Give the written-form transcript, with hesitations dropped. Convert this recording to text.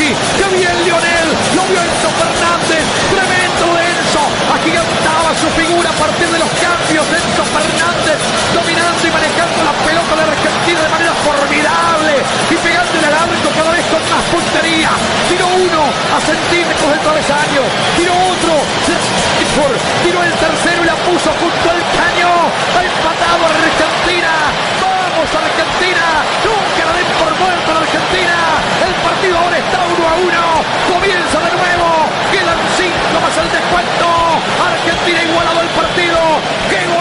¡Qué bien Lionel! Lo vio Enzo Fernández. Tremendo Enzo. Agigantaba su figura a partir de los cambios. Enzo Fernández dominando y manejando la pelota de Argentina de manera formidable. Y pegándole al arco cada vez con más puntería. Tiró uno a centímetros del travesaño. Tiró otro. Tiró el tercero y la puso junto al